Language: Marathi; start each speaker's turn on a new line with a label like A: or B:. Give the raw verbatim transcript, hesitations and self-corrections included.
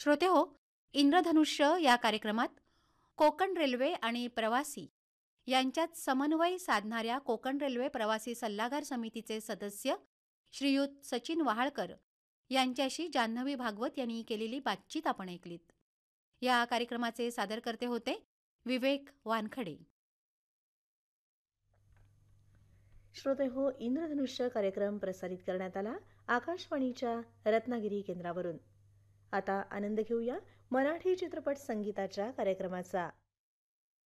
A: श्रोते हो, इंद्रधनुष्य या कार्यक्रमात कोकण रेल्वे आणि प्रवासी यांच्यात समन्वय साधणाऱ्या कोकण रेल्वे प्रवासी सल्लागार समितीचे सदस्य श्रीयुत सचिन वहाळकर यांच्याशी जान्हवी भागवत यांनी केलेली बातचीत आपण ऐकलीत. या कार्यक्रमाचे सादरकर्ते होते विवेक वानखडे.
B: श्रोते हो, इंद्रधनुष्य कार्यक्रम प्रसारित करण्यात आला आकाशवाणीच्या रत्नागिरी केंद्रावरून. आता आनंद घेऊया मराठी चित्रपट संगीताच्या कार्यक्रमाचा.